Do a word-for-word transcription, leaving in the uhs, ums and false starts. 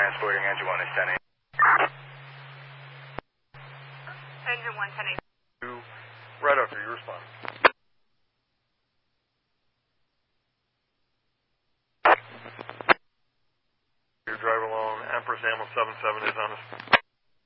transporting engine one is ten eight. Engine one, ten eight. Right after you respond. Your driver alone, Empress Ammo seven seven is on us.